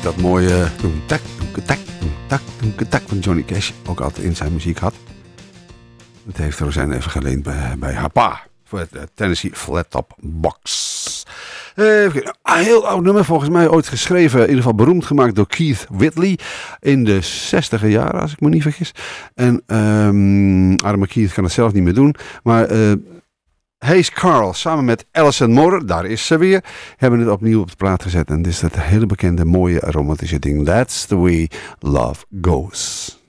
dat mooie tak van Johnny Cash ook altijd in zijn muziek had. Dat heeft Rosanne even geleend bij haar pa voor het Tennessee Flat Top Box. Een heel oud nummer, volgens mij ooit geschreven, in ieder geval beroemd gemaakt door Keith Whitley in de 60er jaren, als ik me niet vergis. En arme Keith kan het zelf niet meer doen, maar Hayes Carll samen met Alison Moore, daar is ze weer, hebben het opnieuw op de plaat gezet. En dit is dat hele bekende mooie romantische ding. That's the way love goes.